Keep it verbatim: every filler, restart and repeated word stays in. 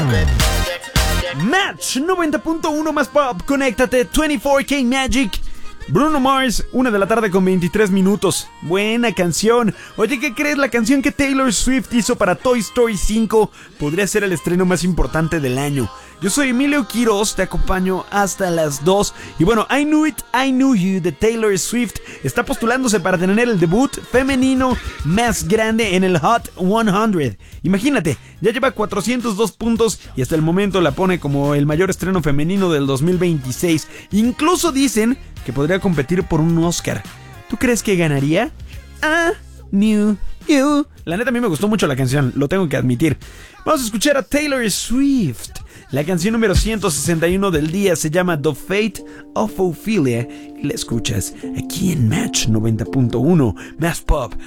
Match noventa punto uno más pop. Conéctate. veinticuatro K Magic. Bruno Mars, una de la tarde con veintitrés minutos. Buena canción. Oye, ¿qué crees? La canción que Taylor Swift hizo para Toy Story cinco podría ser el estreno más importante del año. Yo soy Emilio Quiroz, te acompaño hasta las dos. Y bueno, I Knew It, I Knew You de Taylor Swift está postulándose para tener el debut femenino más grande en el Hot cien. Imagínate, ya lleva cuatrocientos dos puntos y hasta el momento la pone como el mayor estreno femenino del dos mil veintiséis. Incluso dicen que podría competir por un Oscar. ¿Tú crees que ganaría? I Knew You. La neta, a mí me gustó mucho la canción, lo tengo que admitir. Vamos a escuchar a Taylor Swift. La canción número ciento sesenta y uno del día se llama The Fate of Ophelia y la escuchas aquí en Match noventa punto uno, más pop,